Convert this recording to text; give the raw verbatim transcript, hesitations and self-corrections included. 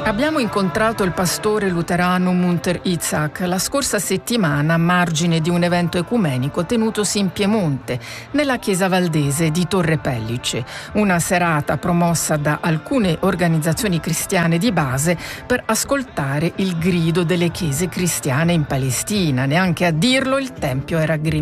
Abbiamo incontrato il pastore luterano Munter Itzhak la scorsa settimana a margine di un evento ecumenico tenutosi in Piemonte, nella chiesa valdese di Torre Pellice, una serata promossa da alcune organizzazioni cristiane di base per ascoltare il grido delle chiese cristiane in Palestina. Neanche a dirlo, il tempio era